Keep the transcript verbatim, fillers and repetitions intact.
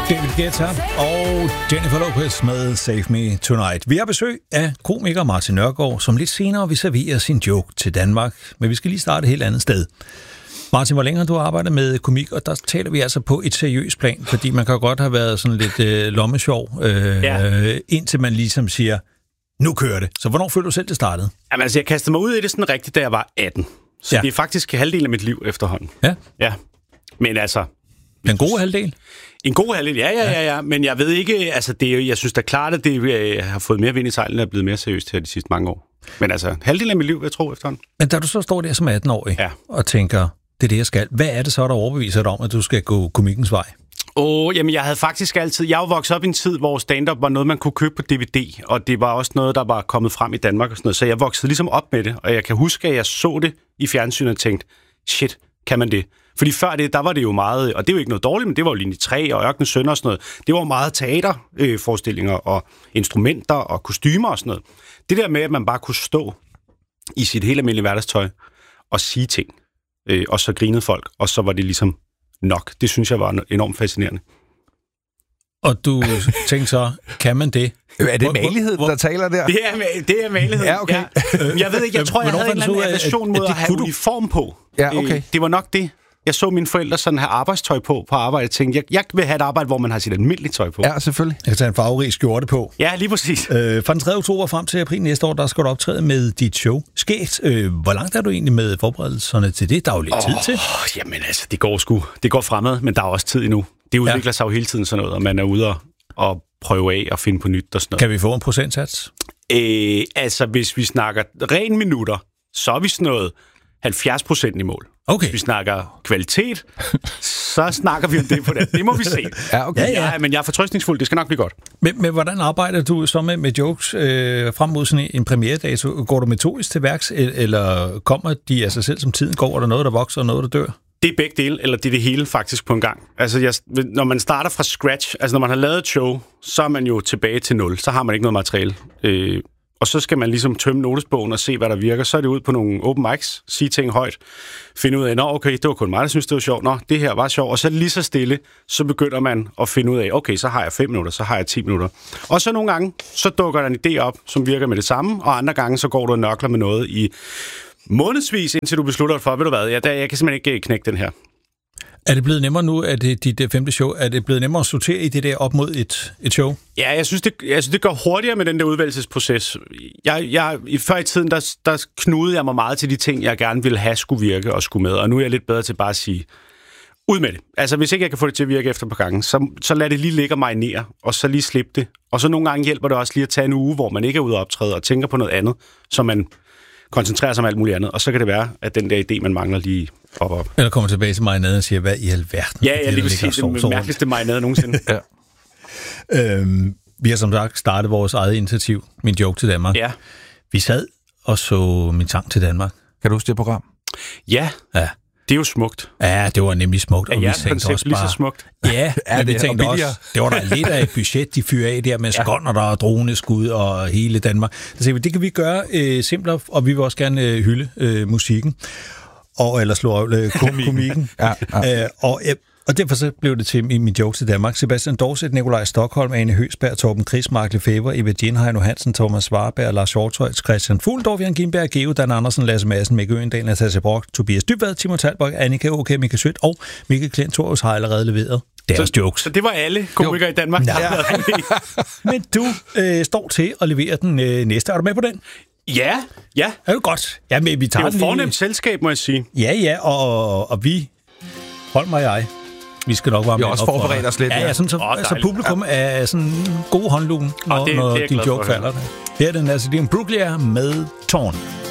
David Guetta og Jennifer Lopez med Save Me Tonight. Vi har besøg af komiker Martin Nørgaard, som lidt senere vil servere sin joke til Danmark. Men vi skal lige starte et helt andet sted. Martin, hvor længe har du arbejdet med komik? Og der taler vi altså på et seriøst plan, fordi man kan godt have været sådan lidt øh, lommesjov, øh, ja. indtil man ligesom siger, nu kører det. Så hvornår følte du selv, det startede? Jamen altså, jeg kastede mig ud i det sådan rigtigt, da jeg var atten. Så ja. Det er faktisk halvdelen af mit liv efterhånden. Ja? Ja. Men altså... Den gode halvdel? En god halvdel, ja, ja, ja, ja. Men jeg ved ikke, altså det, jeg synes da klart, at det jeg har fået mere vind i sejlen, er blevet mere seriøst her de sidste mange år. Men altså, halvdelen af mit liv, jeg tror efterhånden. Men da du så står der som atten-årig ja. og tænker, det er det, jeg skal. Hvad er det så, der overbeviser dig om, at du skal gå komikkens vej? Åh, oh, jamen jeg havde faktisk altid... Jeg var vokset op i en tid, hvor stand-up var noget, man kunne købe på D V D, og det var også noget, der var kommet frem i Danmark og sådan noget. Så jeg voksede ligesom op med det, og jeg kan huske, at jeg så det i fjernsynet og tænkte, shit, kan man det? Fordi før det, der var det jo meget, og det er jo ikke noget dårligt, men det var jo Linje tre og Ørkenens Sønner og sådan noget. Det var meget teaterforestillinger øh, og instrumenter og kostymer og sådan noget. Det der med, at man bare kunne stå i sit helt almindelige hverdagstøj og sige ting, øh, og så grinede folk, og så var det ligesom nok. Det synes jeg var enormt fascinerende. Og du tænkte så, kan man det? Er det malighed, der taler der? Det er, det er malighed. Ja, okay. Ja. Jeg ved ikke, jeg tror, jeg havde en eller anden aversion mod at, at have uniform på. Ja, okay. Det var nok det. Jeg så mine forældre sådan have arbejdstøj på på arbejde. Jeg tænkte, jeg, jeg vil have et arbejde, hvor man har sit almindelige tøj på. Ja, selvfølgelig. Jeg kan tage en farverig skjorte på. Ja, lige præcis. Øh, fra den tredje oktober frem til april næste år, der skal du optræde med dit show. Skægt. Øh, hvor langt er du egentlig med forberedelserne til det? Der er jo lidt oh, tid til. Jamen altså, det går sgu. Det går fremad, men der er også tid endnu. Det udvikler ja. sig jo hele tiden sådan noget, og man er ude og, og prøve af og finde på nyt og sådan noget. Kan vi få en procentsats? Øh, altså, hvis vi snakker ren minutter, så er vi sådan noget halvfjerds procent i mål. Okay. Hvis vi snakker kvalitet, så snakker vi om det på det. Det må vi se. Ja, okay. Ja, ja. ja, men jeg er fortrøstningsfuld. Det skal nok blive godt. Men, men hvordan arbejder du så med, med jokes øh, frem mod sådan en premieredato? Går du metodisk til værks, eller kommer de af sig selv, som tiden går? Er der noget, der vokser, og noget, der dør? Det er begge dele, eller det er det hele faktisk på en gang. Altså, jeg, når man starter fra scratch, altså når man har lavet et show, så er man jo tilbage til nul. Så har man ikke noget materiale. Øh, og så skal man ligesom tømme notesbogen og se, hvad der virker. Så er det ud på nogle open mics, sige ting højt, finde ud af, nå okay, det var kun mig, der synes, det var sjovt. Nå, det her var sjovt. Og så lige så stille, så begynder man at finde ud af, okay, så har jeg fem minutter, så har jeg ti minutter. Og så nogle gange, så dukker der en idé op, som virker med det samme, og andre gange, så går du og nørkler med noget i månedsvis, indtil du beslutter for, ved du hvad, jeg, der, jeg kan simpelthen ikke knække den her. Er det blevet nemmere nu, at det dit femte show, er det blevet nemmere at sortere i det der op mod et, et show? Ja, jeg synes, det, jeg synes, det går hurtigere med den der udvælgelsesproces. Jeg, jeg, før i tiden, der, der knudede jeg mig meget til de ting, jeg gerne ville have skulle virke og skulle med, og nu er jeg lidt bedre til bare at sige, ud med det. Altså, hvis ikke jeg kan få det til at virke efter et par gange, så, så lad det lige ligge og marinere, og så lige slippe det. Og så nogle gange hjælper det også lige at tage en uge, hvor man ikke er ude at optræde, og tænker på noget andet, så man koncentrerer sig om alt muligt andet, og så kan det være, at den der idé, man mangler, lige op op. Eller kommer tilbage til marinaden og siger, hvad i alverden? Ja, jeg lige vil sige, det er mærkeligste marinade nogensinde. ja. øhm, vi har som sagt startet vores eget initiativ, Min Joke til Danmark. Ja. Vi sad og så Min Sang til Danmark. Kan du huske det program? Ja. Ja. Det er jo smukt. Ja, det var nemlig smukt. Og ja, vi tænkte også bare... lige så smukt. Ja, ja men vi det tænkte også, det var der lidt af et budget, de fyrer af der med ja. skånder, der og droneskud og hele Danmark. Så vi, det kan vi gøre øh, simplere, og vi vil også gerne øh, hylde øh, musikken. Og eller slå øh, komikken. ja, ja. Øh, og, øh, og derfor så blev det til Min Joke til Danmark. Sebastian Dorset, Nikolaj Stockholm, Ane Høgsberg, Torben Chris, Mark Lefebvre, Eva Jenheim Hansen, Thomas Svarberg, Lars Hjortøj, Christian Fuldorf, Jan Gimberg, Geo, Dan Andersen, Lasse Madsen, Mikke Øgendal, Natasja Brock, Tobias Dybvad, Timo Talbok, Annika O K, Mika Sødt og Mikkel Klint Thorhus har allerede leveret deres så, jokes. Så det var alle komikere i Danmark, der havde Men du øh, står til at levere den øh, næste. Er du med på den? Ja, ja. Er det godt? Ja, men vi tager det er jo fornemt selskab, må jeg sige. Ja, ja, og, og vi, hold mig jeg, vi skal nok være med. Vi har også forberedt os lidt. Ja, ja, sådan, så, oh, så publikum ja. er sådan god håndlugen, når, oh, det, når det din joke falder. Det er den altså, det er en Brooklyn med Torn.